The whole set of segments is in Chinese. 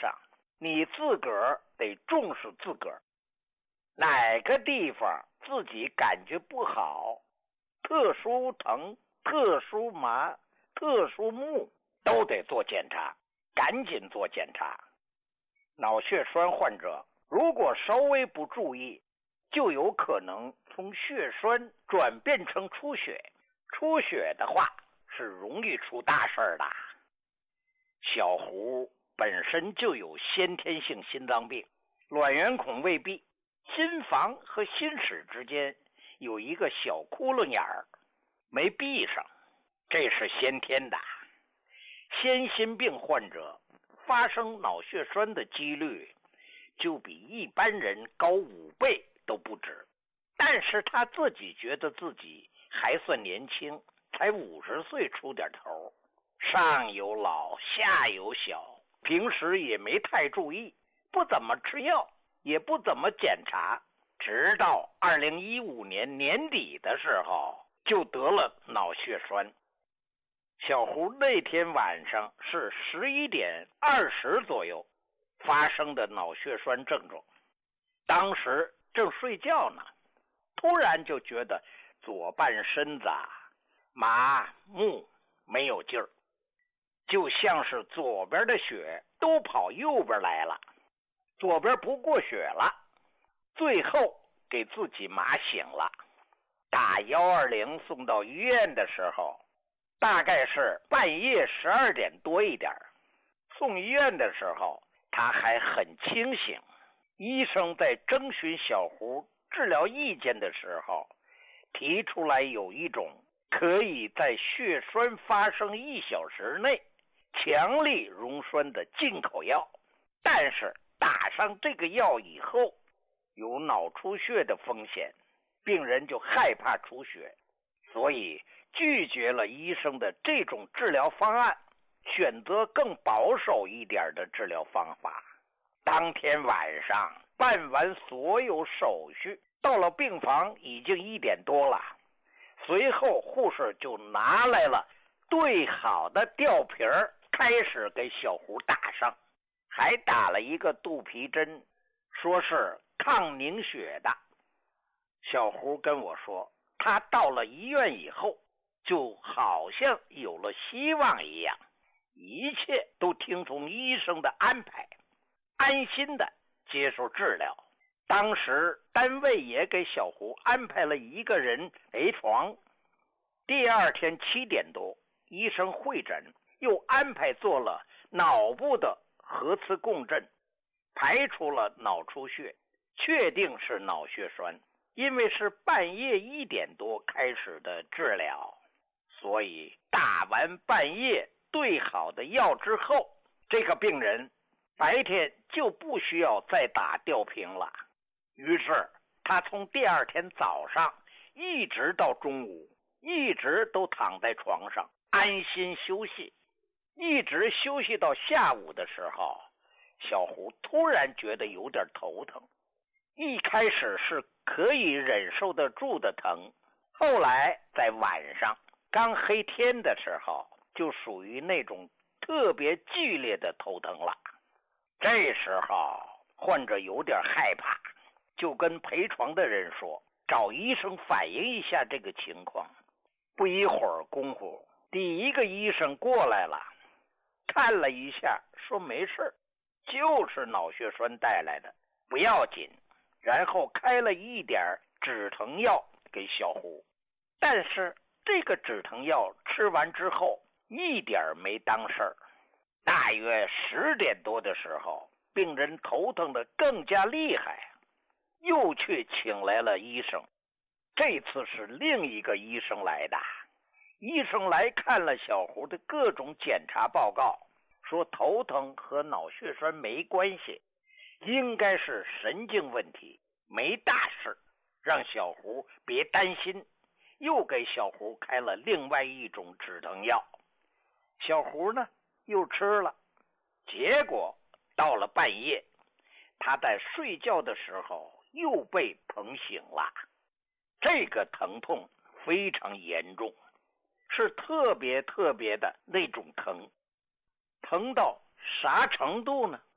上，你自个儿得重视自个儿。哪个地方自己感觉不好，特殊疼、特殊麻、特殊木，都得做检查，赶紧做检查。脑血栓患者如果稍微不注意，就有可能从血栓转变成出血，出血的话是容易出大事的。小胡本身就有先天性心脏病，卵圆孔未闭，心房和心室之间有一个小窟窿眼儿没闭上，这是先天的。先心病患者发生脑血栓的几率就比一般人高5倍都不止，但是他自己觉得自己还算年轻，才50岁出点头，上有老下有小，平时也没太注意，不怎么吃药，也不怎么检查，直到2015年年底的时候就得了脑血栓。小胡那天晚上是11点20左右发生的脑血栓症状，当时正睡觉呢，突然就觉得左半身子麻木没有劲儿，就像是左边的血都跑右边来了，左边不过血了，最后给自己麻醒了。打120送到医院的时候，大概是半夜12点多一点，送医院的时候他还很清醒。医生在征询小胡治疗意见的时候，提出来有一种可以在血栓发生1小时内强力溶栓的进口药，但是打上这个药以后有脑出血的风险，病人就害怕出血，所以拒绝了医生的这种治疗方案，选择更保守一点的治疗方法。当天晚上办完所有手续，到了病房已经1点多了，随后护士就拿来了兑好的吊瓶儿，开始给小胡打上，还打了一个肚皮针，说是抗凝血的。小胡跟我说，他到了医院以后就好像有了希望一样，一切都听从医生的安排，安心的接受治疗。当时单位也给小胡安排了一个人陪床。第二天7点多，医生会诊，又安排做了脑部的核磁共振，排除了脑出血，确定是脑血栓。因为是半夜1点多开始的治疗，所以打完半夜兑好的药之后，这个病人白天就不需要再打吊瓶了。于是他从第二天早上一直到中午，一直都躺在床上安心休息，一直休息到下午的时候，小胡突然觉得有点头疼。一开始是可以忍受得住的疼，后来在晚上刚黑天的时候就属于那种特别剧烈的头疼了。这时候患者有点害怕，就跟陪床的人说，找医生反映一下这个情况。不一会儿功夫，第一个医生过来了，看了一下说没事，就是脑血栓带来的，不要紧，然后开了一点止疼药给小胡。但是这个止疼药吃完之后一点没当事儿。大约10点多的时候，病人头疼的更加厉害，又去请来了医生。这次是另一个医生来的，医生来看了小胡的各种检查报告，说头疼和脑血栓没关系，应该是神经问题，没大事，让小胡别担心，又给小胡开了另外一种止疼药。小胡呢又吃了，结果到了半夜，他在睡觉的时候又被疼醒了。这个疼痛非常严重，是特别的那种疼，疼到啥程度呢？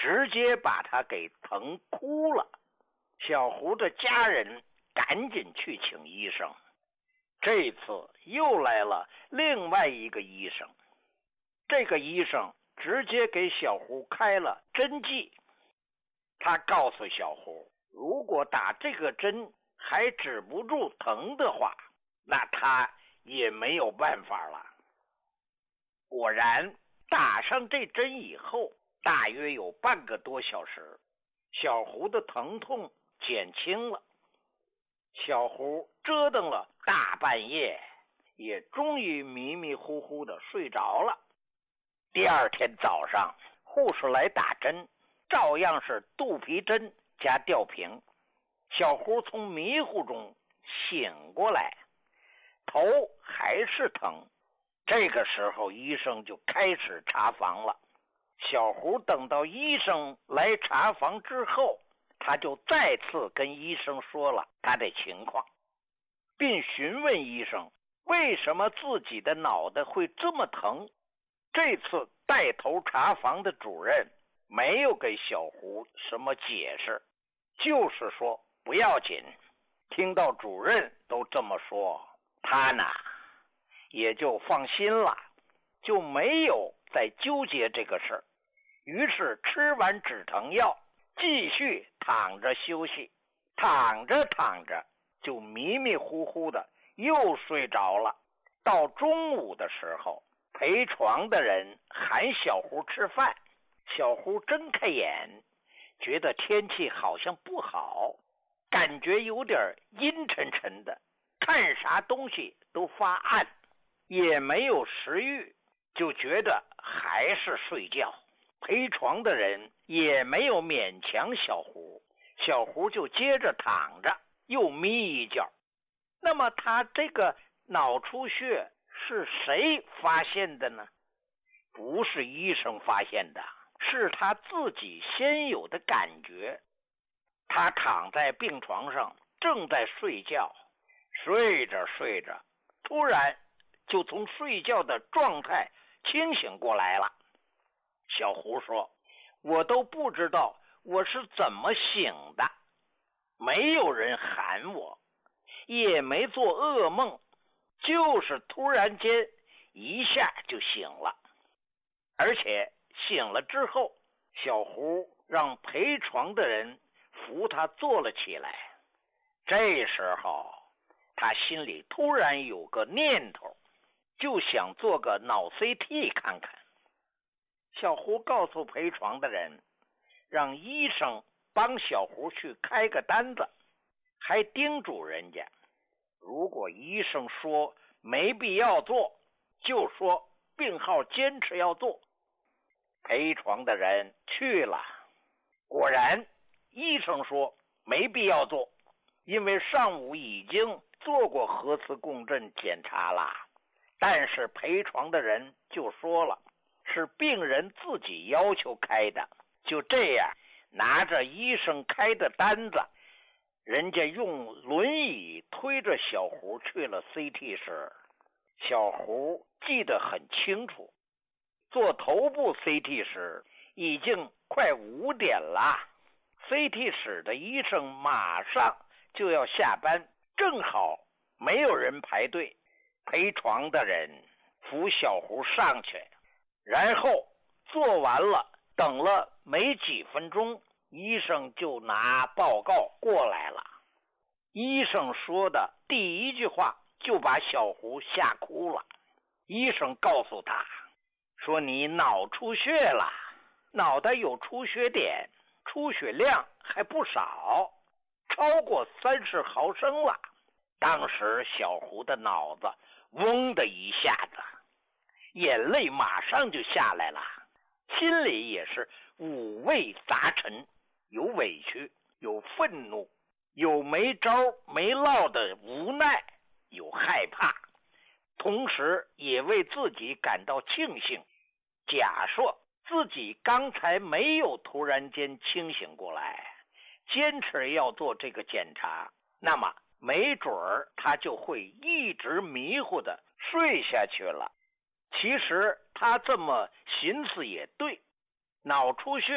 直接把他给疼哭了。小胡的家人赶紧去请医生，这次又来了另外一个医生。这个医生直接给小胡开了针剂，他告诉小胡，如果打这个针还止不住疼的话，那他也没有办法了。果然打上这针以后，大约有半个多小时，小胡的疼痛减轻了。小胡折腾了大半夜，也终于迷迷糊糊的睡着了。第二天早上，护士来打针，照样是肚皮针加吊瓶。小胡从迷糊中醒过来，头还是疼。这个时候医生就开始查房了。小胡等到医生来查房之后，他就再次跟医生说了他的情况，并询问医生为什么自己的脑袋会这么疼。这次带头查房的主任没有给小胡什么解释，就是说不要紧。听到主任都这么说，他呢也就放心了，就没有再纠结这个事儿。于是吃完止疼药，继续躺着休息。躺着躺着就迷迷糊糊的又睡着了。到中午的时候，陪床的人喊小胡吃饭。小胡睁开眼，觉得天气好像不好，感觉有点阴沉沉的，看啥东西都发暗，也没有食欲，就觉得还是睡觉。陪床的人也没有勉强小胡，小胡就接着躺着，又眯一觉。那么他这个脑出血是谁发现的呢？不是医生发现的，是他自己先有的感觉。他躺在病床上正在睡觉，睡着睡着，突然就从睡觉的状态清醒过来了。小胡说，我都不知道我是怎么醒的，没有人喊我，也没做噩梦，就是突然间一下就醒了。而且醒了之后，小胡让陪床的人扶他坐了起来。这时候他心里突然有个念头，就想做个脑 CT 看看。小胡告诉陪床的人，让医生帮小胡去开个单子，还叮嘱人家，如果医生说没必要做，就说病号坚持要做。陪床的人去了，果然医生说没必要做，因为上午已经做过核磁共振检查了。但是陪床的人就说了，是病人自己要求开的。就这样，拿着医生开的单子，人家用轮椅推着小胡去了 CT 室。小胡记得很清楚，做头部 CT 时已经快5点了， CT 室的医生马上就要下班，正好没有人排队。陪床的人扶小胡上去，然后做完了，等了没几分钟，医生就拿报告过来了。医生说的第一句话就把小胡吓哭了。医生告诉他说，你脑出血了，脑袋有出血点，出血量还不少，超过30毫升了。当时小胡的脑子嗡的一下子，眼泪马上就下来了，心里也是五味杂陈，有委屈，有愤怒，有没招没落的无奈，有害怕，同时也为自己感到庆幸。假设自己刚才没有突然间清醒过来，坚持要做这个检查，那么没准儿他就会一直迷糊的睡下去了。其实他这么寻思也对，脑出血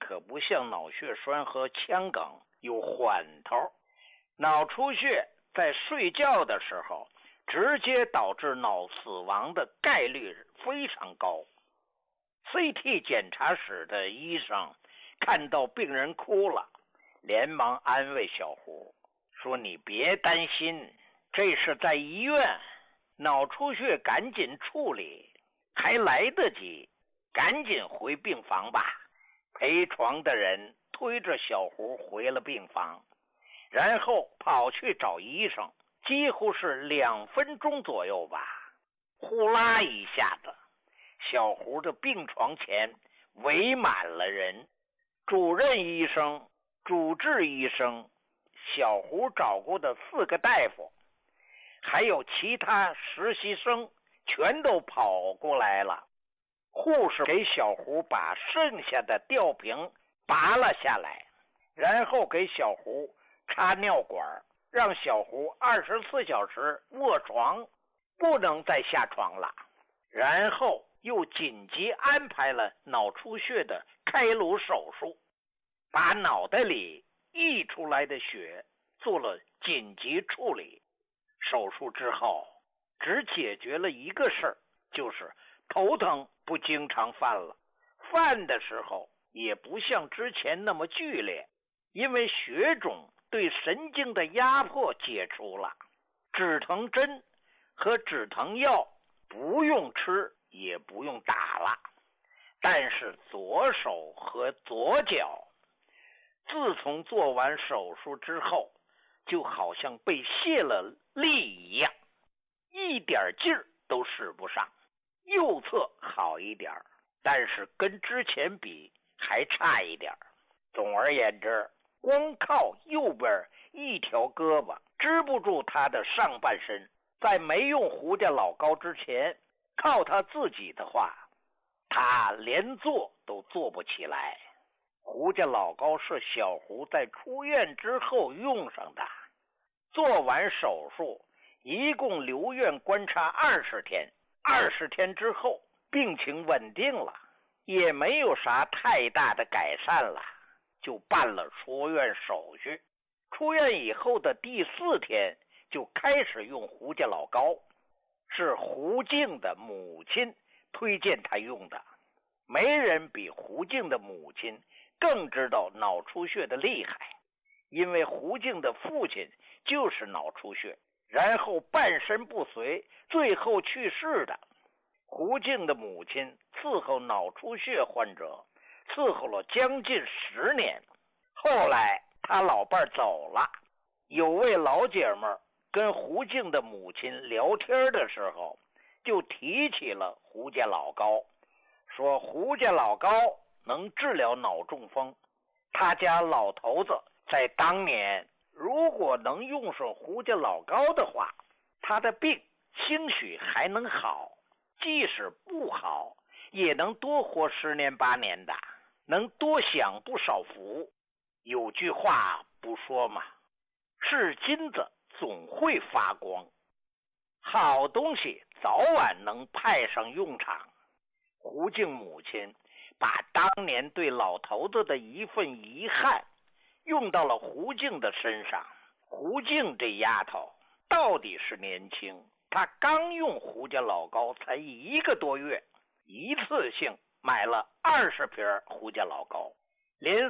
可不像脑血栓和腔梗有缓头。脑出血在睡觉的时候直接导致脑死亡的概率非常高。CT 检查室的医生看到病人哭了，连忙安慰小胡说：“你别担心，这是在医院，脑出血赶紧处理，还来得及，赶紧回病房吧。”陪床的人推着小胡回了病房，然后跑去找医生，几乎是2分钟左右吧，呼啦一下子，小胡的病床前围满了人，主任医生、主治医生，小胡找过的4个大夫，还有其他实习生全都跑过来了。护士给小胡把剩下的吊瓶拔了下来，然后给小胡插尿管，让小胡24小时卧床，不能再下床了。然后又紧急安排了脑出血的开颅手术，把脑袋里溢出来的血做了紧急处理。手术之后只解决了一个事儿，就是头疼不经常犯了，犯的时候也不像之前那么剧烈，因为血肿对神经的压迫解除了。止疼针和止疼药不用吃也不用打了，但是左手和左脚自从做完手术之后就好像被卸了力一样，一点劲儿都使不上。右侧好一点，但是跟之前比还差一点。总而言之，光靠右边一条胳膊支不住他的上半身，在没用胡家老高之前，靠他自己的话，他连坐都坐不起来。胡家老高是小胡在出院之后用上的，做完手术一共留院观察20天，20天之后病情稳定了，也没有啥太大的改善了，就办了出院手续。出院以后的第4天就开始用胡家老高，是胡静的母亲推荐他用的。没人比胡静的母亲更知道脑出血的厉害，因为胡静的父亲就是脑出血，然后半身不遂，最后去世的。胡静的母亲伺候脑出血患者伺候了将近10年，后来他老伴走了，有位老姐们跟胡静的母亲聊天的时候就提起了胡家老高，说胡家老高能治疗脑中风，他家老头子在当年如果能用上胡家老高的话，他的病兴许还能好，即使不好也能多活10年8年的，能多享不少福。有句话不说吗？是金子总会发光，好东西早晚能派上用场。胡静母亲把当年对老头子的一份遗憾用到了胡静的身上。胡静这丫头到底是年轻，她刚用胡家老高才1个多月，一次性买了20瓶胡家老高，连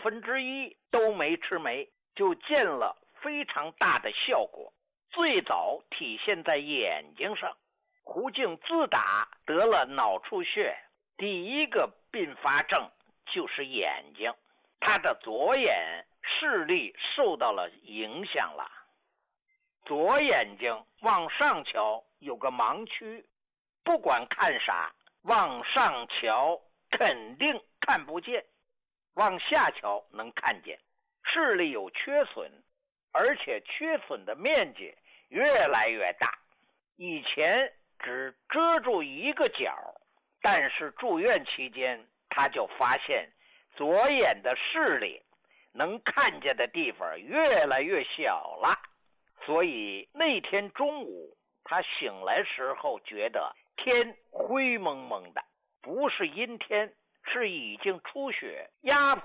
1/4都没吃没，就见了非常大的效果。最早体现在眼睛上，胡静自打得了脑出血，第一个并发症就是眼睛，他的左眼视力受到了影响了。左眼睛往上瞧有个盲区，不管看啥，往上瞧肯定看不见，往下瞧能看见。视力有缺损，而且缺损的面积越来越大。以前只遮住一个角，但是住院期间他就发现左眼的视力能看见的地方越来越小了。所以那天中午他醒来时候觉得天灰蒙蒙的，不是阴天，是已经出血压